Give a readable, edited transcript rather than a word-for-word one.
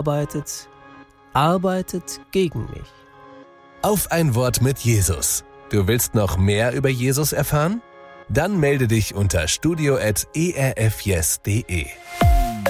arbeitet gegen mich. Auf ein Wort mit Jesus. Du willst noch mehr über Jesus erfahren? Dann melde dich unter studio@erfyes.de.